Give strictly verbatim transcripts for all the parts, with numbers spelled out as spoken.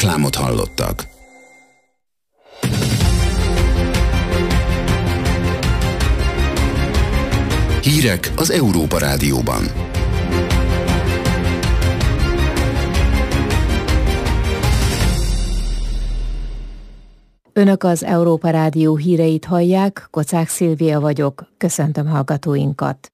Reklámot hallottak. Hírek az Európa Rádióban. Önök az Európa Rádió híreit hallják, Kocák Szilvia vagyok, köszöntöm hallgatóinkat.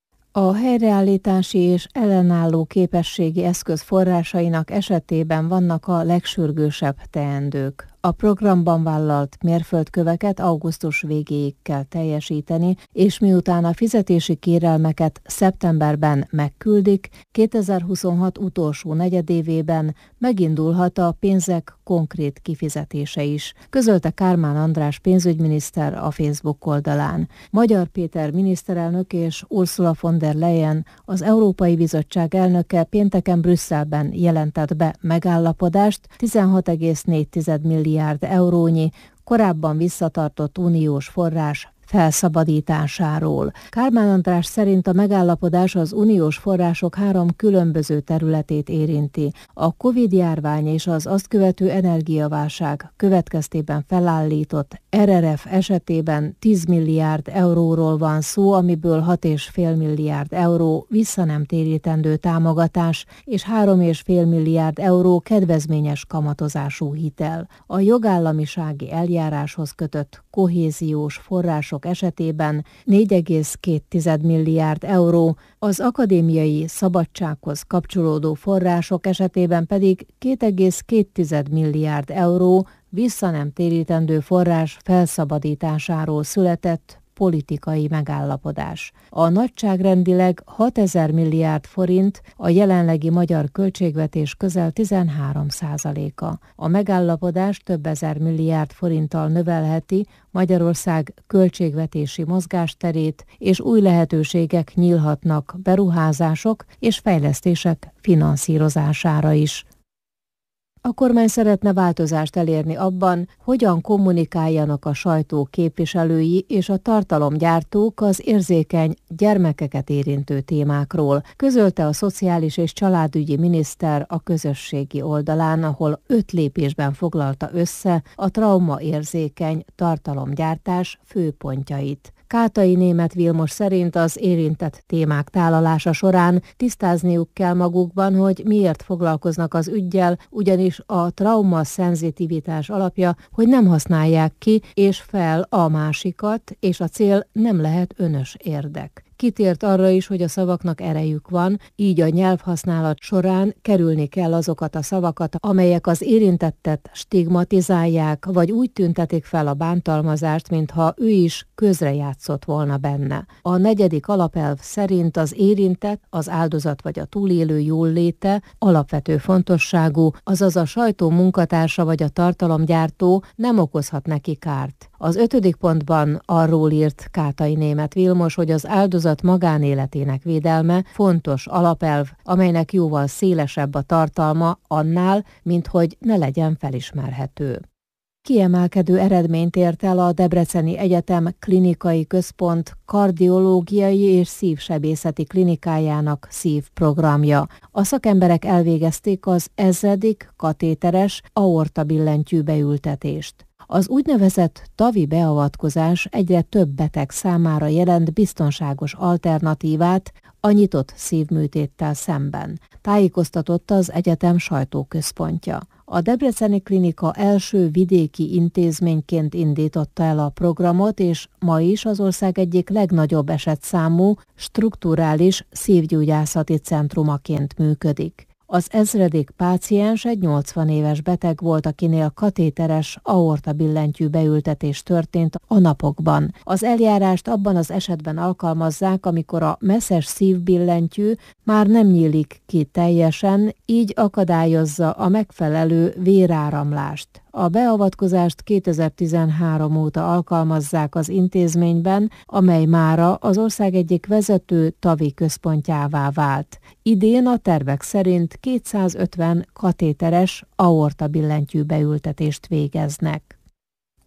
A helyreállítási és ellenálló képességi eszköz forrásainak esetében vannak a legsürgősebb teendők. A programban vállalt mérföldköveket augusztus végéig kell teljesíteni, és miután a fizetési kérelmeket szeptemberben megküldik, kétezer-huszonhat utolsó negyedévében megindulhat a pénzek konkrét kifizetése is, közölte Kármán András pénzügyminiszter a Facebook oldalán. Magyar Péter miniszterelnök és Ursula von der Leyen, az Európai Bizottság elnöke pénteken Brüsszelben jelentett be megállapodást tizenhat egész négy milliárd eurónyi, korábban visszatartott uniós forrás felszabadításáról. Kármán András szerint a megállapodás az uniós források három különböző területét érinti. A Covid-járvány és az azt követő energiaválság következtében felállított er er ef esetében tíz milliárd euróról van szó, amiből hat egész öt milliárd euró visszanemtérítendő támogatás és három egész öt milliárd euró kedvezményes kamatozású hitel. A jogállamisági eljáráshoz kötött kohéziós források esetében négy egész két milliárd euró, az akadémiai szabadsághoz kapcsolódó források esetében pedig két egész két milliárd euró visszanemtérítendő forrás felszabadításáról született politikai megállapodás. A nagyságrendileg hatezer milliárd forint, a jelenlegi magyar költségvetés közel tizenhárom százaléka. A megállapodás több ezer milliárd forinttal növelheti Magyarország költségvetési mozgásterét, és új lehetőségek nyílhatnak beruházások és fejlesztések finanszírozására is. A kormány szeretne változást elérni abban, hogyan kommunikáljanak a sajtó képviselői és a tartalomgyártók az érzékeny gyermekeket érintő témákról, közölte a Szociális és Családügyi Miniszter a közösségi oldalán, ahol öt lépésben foglalta össze a traumaérzékeny tartalomgyártás főpontjait. Kátai Németh Vilmos szerint az érintett témák tálalása során tisztázniuk kell magukban, hogy miért foglalkoznak az üggyel, ugyanis a trauma szenzitivitás alapja, hogy nem használják ki és fel a másikat, és a cél nem lehet önös érdek. Kitért arra is, hogy a szavaknak erejük van, így a nyelvhasználat során kerülni kell azokat a szavakat, amelyek az érintettet stigmatizálják, vagy úgy tüntetik fel a bántalmazást, mintha ő is közrejátszott volna benne. A negyedik alapelv szerint az érintett, az áldozat vagy a túlélő jólléte alapvető fontosságú, azaz a sajtó munkatársa vagy a tartalomgyártó nem okozhat neki kárt. Az ötödik pontban arról írt Kátai Németh Vilmos, hogy az áldozat magánéletének védelme fontos alapelv, amelynek jóval szélesebb a tartalma annál, mint hogy ne legyen felismerhető. Kiemelkedő eredményt ért el a Debreceni Egyetem Klinikai Központ kardiológiai és szívsebészeti klinikájának szívprogramja. A szakemberek elvégezték az ezredik katéteres aortabillentyű beültetést. Az úgynevezett tavi beavatkozás egyre több beteg számára jelent biztonságos alternatívát a nyitott szívműtéttel szemben, tájékoztatott az egyetem sajtóközpontja. A Debreceni Klinika első vidéki intézményként indította el a programot, és ma is az ország egyik legnagyobb esetszámú strukturális szívgyógyászati centrumaként működik. Az ezredik páciens egy nyolcvan éves beteg volt, akinél katéteres aortabillentyű beültetés történt a napokban. Az eljárást abban az esetben alkalmazzák, amikor a messzes szívbillentyű már nem nyílik ki teljesen, így akadályozza a megfelelő véráramlást. A beavatkozást kétezer-tizenhárom óta alkalmazzák az intézményben, amely mára az ország egyik vezető tavi központjává vált. Idén a tervek szerint kétszázötven katéteres aortabillentyű beültetést végeznek.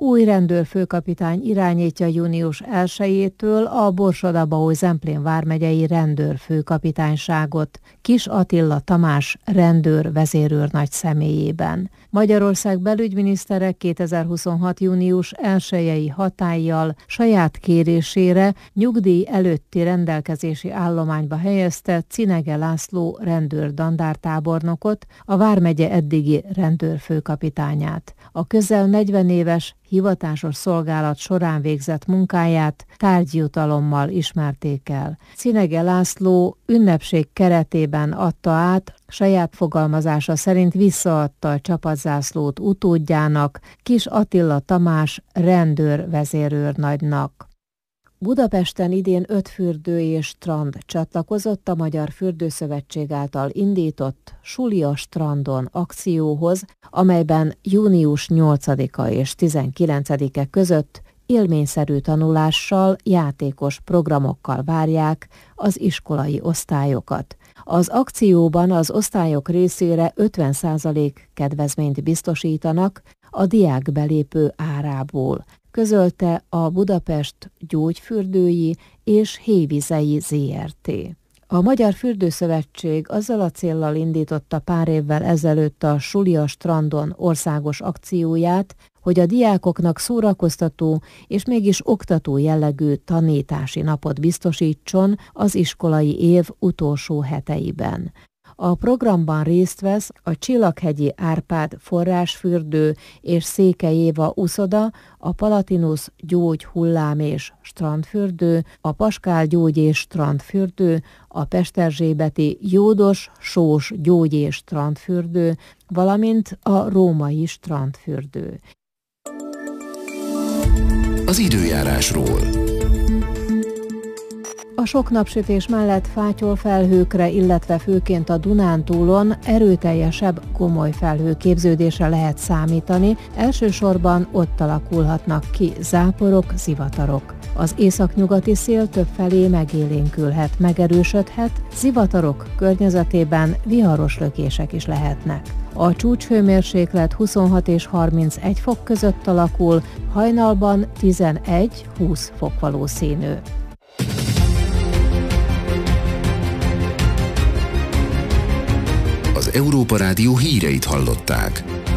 új rendőrfőkapitány irányítja június elsejétől a Borsod-Abaúj-Zemplén vármegyei rendőrfőkapitányságot Kis Attila Tamás rendőr vezérőrnagy személyében. Magyarország belügyminisztere kétezer-huszonhat. június elsejei hatállyal saját kérésére nyugdíj előtti rendelkezési állományba helyezte Cinege László rendőr dandártábornokot, a vármegye eddigi rendőrfőkapitányát. A közel negyven éves hivatásos szolgálat során végzett munkáját tárgyjutalommal ismerték el. Cinege László ünnepség keretében adta át, saját fogalmazása szerint visszaadta a csapatzászlót utódjának, Kis Attila Tamás rendőr vezérőrnagynak. Budapesten idén öt fürdő és strand csatlakozott a Magyar Fürdőszövetség által indított Suli a strandon akcióhoz, amelyben június nyolcadika és tizenkilencedike között élményszerű tanulással, játékos programokkal várják az iskolai osztályokat. Az akcióban az osztályok részére ötven százalék kedvezményt biztosítanak a diák belépő árából, közölte a Budapest Gyógyfürdői és Hévizei zé er té. A Magyar Fürdőszövetség azzal a céllal indította pár évvel ezelőtt a Suli a strandon országos akcióját, hogy a diákoknak szórakoztató és mégis oktató jellegű tanítási napot biztosítson az iskolai év utolsó heteiben. A programban részt vesz a Csillaghegyi Árpád forrásfürdő és Székely Éva uszoda, a Palatinus gyógy hullám és strandfürdő, a Paskál gyógy és strandfürdő, a Pesterzsébeti jódos sós gyógy és strandfürdő, valamint a római strandfürdő. Az időjárásról. A sok napsütés mellett fátyol felhőkre, illetve főként a Dunántúlon erőteljesebb gomoly felhőképződésre lehet számítani, elsősorban ott alakulhatnak ki záporok, zivatarok. Az északnyugati szél többfelé megélénkülhet, megerősödhet, zivatarok környezetében viharos lökések is lehetnek. A csúcshőmérséklet huszonhat és harmincegy fok között alakul, hajnalban tizenegy-húsz fok valószínű. Az Európa Rádió híreit hallották.